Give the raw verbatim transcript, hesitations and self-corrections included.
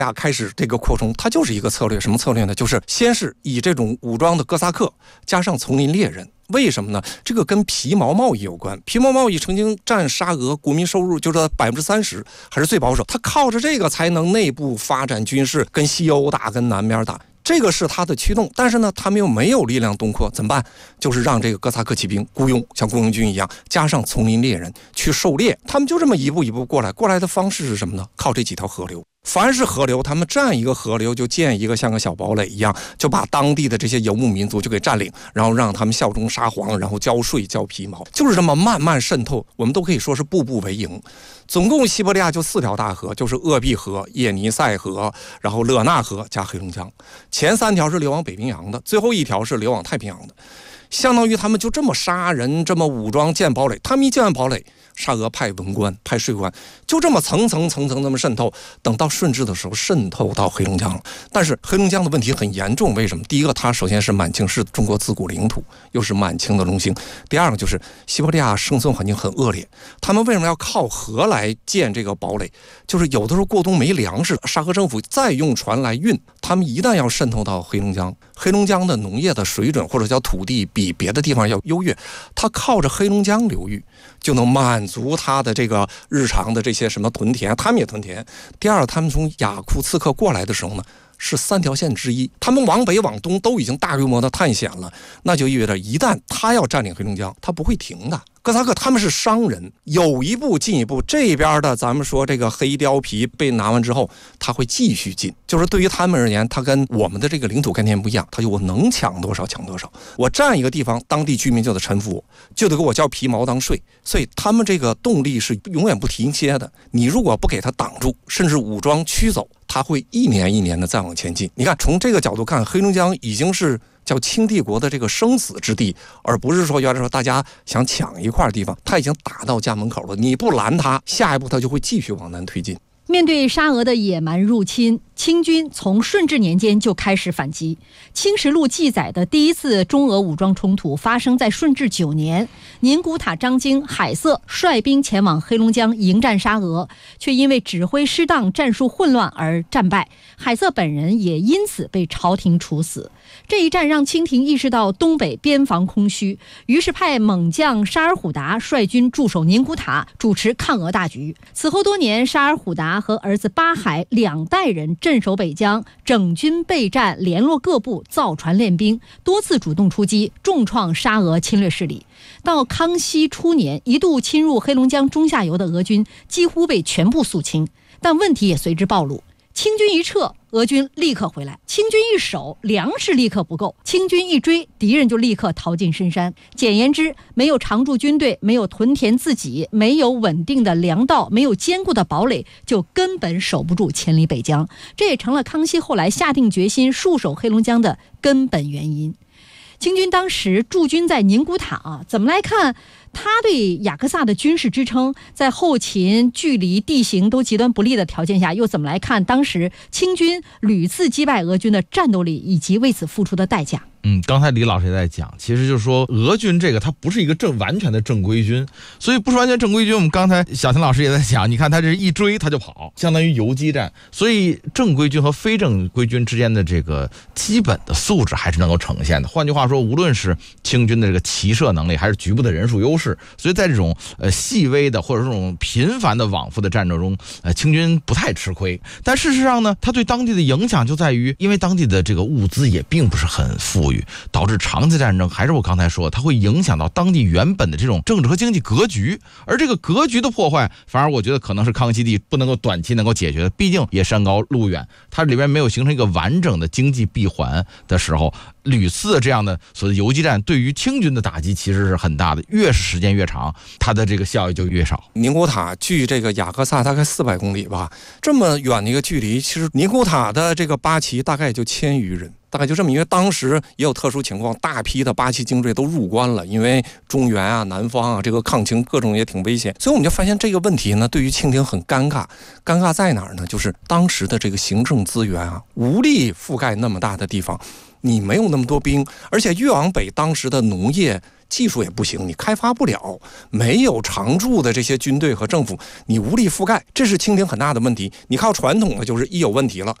亚开始这个扩充，它就是一个策略，什么策略呢？就是先是以这种武装的哥萨克加上丛林猎人。为什么呢？这个跟皮毛贸易有关。皮毛贸易曾经占沙俄国民收入就是百分之三十，还是最保守。他靠着这个才能内部发展军事，跟西欧打，跟南边打。这个是他的驱动，但是呢，他们又没有力量东扩，怎么办？就是让这个哥萨克骑兵雇佣，像雇佣军一样，加上丛林猎人去狩猎。他们就这么一步一步过来，过来的方式是什么呢？靠这几条河流。凡是河流，他们占一个河流就建一个像个小堡垒一样，就把当地的这些游牧民族就给占领，然后让他们效忠沙皇，然后交税交皮毛，就是这么慢慢渗透。我们都可以说是步步为营。总共西伯利亚就四条大河，就是鄂毕河、叶尼塞河，然后勒纳河加黑龙江。前三条是流往北冰洋的，最后一条是流往太平洋的。相当于他们就这么杀人，这么武装建堡垒。他们一建完堡垒，沙俄派文官派税官，就这么层层层层那么渗透。等到顺治的时候，渗透到黑龙江了。但是黑龙江的问题很严重，为什么？第一个，它首先是满清是中国自古领土，又是满清的荣兴。第二个就是西伯利亚生存环境很恶劣，他们为什么要靠河来建这个堡垒？就是有的时候过冬没粮食，沙俄政府再用船来运。他们一旦要渗透到黑龙江，黑龙江的农业的水准或者叫土地比别的地方要优越，它靠着黑龙江流域就能满足它的这个日常的这些什么屯田，他们也屯田。第二，他们从雅库茨克过来的时候呢，是三条线之一，他们往北往东都已经大规模的探险了，那就意味着一旦他要占领黑龙江，他不会停的。哥萨克他们是商人，有一步进一步，这边的咱们说这个黑貂皮被拿完之后，他会继续进，就是对于他们而言，他跟我们的这个领土概念不一样，他就我能抢多少抢多少，我占一个地方，当地居民就得臣服我，就得给我交皮毛当税，所以他们这个动力是永远不停歇的。你如果不给他挡住，甚至武装驱走，他会一年一年的再往前进。你看，从这个角度看，黑龙江已经是叫清帝国的这个生死之地，而不是说原来说大家想抢一块地方，他已经打到家门口了，你不拦他，下一步他就会继续往南推进。 面对沙俄的野蛮入侵，清军从顺治年间就开始反击。清实录记载的第一次中俄武装冲突发生在顺治九年，宁古塔张经、海瑟率兵前往黑龙江迎战沙俄，却因为指挥失当、战术混乱而战败，海瑟本人也因此被朝廷处死。这一战让清廷意识到东北边防空虚，于是派猛将沙尔虎达率军驻守宁古塔，主持抗俄大局。此后多年，沙尔虎达和儿子巴海两代人镇守北疆，整军备战，联络各部，造船练兵，多次主动出击，重创沙俄侵略势力。到康熙初年，一度侵入黑龙江中下游的俄军几乎被全部肃清，但问题也随之暴露。清军一撤，俄军立刻回来；清军一守，粮食立刻不够；清军一追，敌人就立刻逃进深山。简言之，没有常驻军队，没有屯田自给，没有稳定的粮道，没有坚固的堡垒，就根本守不住千里北疆。这也成了康熙后来下定决心戍守黑龙江的根本原因。清军当时驻军在宁古塔啊，怎么来看他对雅克萨的军事支撑，在后勤、距离、地形都极端不利的条件下，又怎么来看当时清军屡次击败俄军的战斗力以及为此付出的代价？ 嗯，刚才李老师也在讲，其实就是说俄军这个它不是一个正完全的正规军，所以不是完全正规军。我们刚才小田老师也在讲，你看他这一追他就跑，相当于游击战。所以正规军和非正规军之间的这个基本的素质还是能够呈现的。换句话说，无论是清军的这个骑射能力，还是局部的人数优势，所以在这种呃细微的或者这种频繁的往复的战争中，呃清军不太吃亏。但事实上呢，它对当地的影响就在于，因为当地的这个物资也并不是很富裕，导致长期战争，还是我刚才说，它会影响到当地原本的这种政治和经济格局。而这个格局的破坏，反而我觉得可能是康熙帝不能够短期能够解决的，毕竟也山高路远，它里面没有形成一个完整的经济闭环的时候，屡次的这样的所谓游击战对于清军的打击其实是很大的，越是时间越长，它的这个效益就越少。 宁古塔距这个雅克萨大概四百公里吧，这么远的一个距离，其实宁古塔的这个八旗大概也就千余人，大概就这么，因为当时也有特殊情况，大批的八旗精锐都入关了，因为中原啊、南方啊这个抗清各种也挺危险，所以我们就发现这个问题呢，对于清廷很尴尬。尴尬在哪儿呢？就是当时的这个行政资源啊，无力覆盖那么大的地方，你没有那么多兵，而且越往北，当时的农业技术也不行，你开发不了，没有常驻的这些军队和政府，你无力覆盖，这是清廷很大的问题。你靠传统的就是一有问题了，